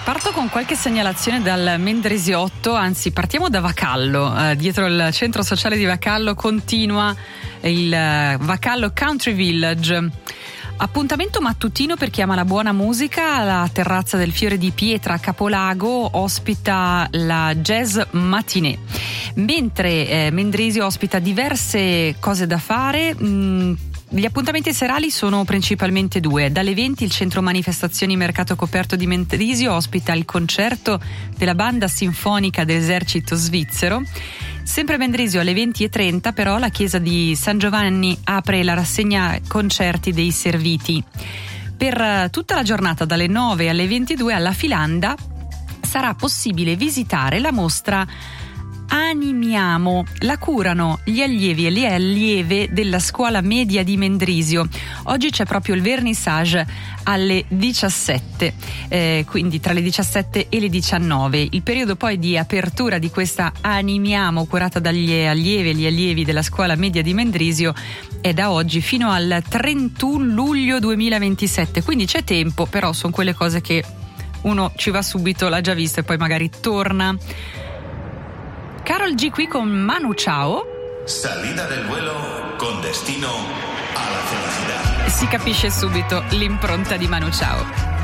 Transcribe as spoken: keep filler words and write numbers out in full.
Parto con qualche segnalazione dal Mendrisiotto, anzi partiamo da Vacallo. Eh, dietro il centro sociale di Vacallo continua il eh, Vacallo Country Village. Appuntamento mattutino per chi ama la buona musica. La terrazza del Fiore di Pietra a Capolago ospita la Jazz Matinée, mentre eh, Mendrisio ospita diverse cose da fare. Mh, Gli appuntamenti serali sono principalmente due. Dalle venti il centro manifestazioni Mercato Coperto di Mendrisio ospita il concerto della banda sinfonica dell'esercito svizzero. Sempre a Mendrisio alle venti e trenta però la chiesa di San Giovanni apre la rassegna concerti dei serviti. Per tutta la giornata dalle nove alle ventidue alla Filanda sarà possibile visitare la mostra Animiamo. La curano gli allievi e le allieve della scuola media di Mendrisio. Oggi c'è proprio il vernissage alle diciassette, eh, quindi tra le diciassette e le diciannove. Il periodo poi di apertura di questa Animiamo curata dagli allievi e gli allievi della scuola media di Mendrisio è da oggi fino al trentuno luglio duemilaventisette, quindi c'è tempo, però sono quelle cose che uno ci va subito, l'ha già visto e poi magari torna. Karol G qui con Manu Chao. Salida del vuelo con destino a la felicidad. Si capisce subito l'impronta di Manu Chao.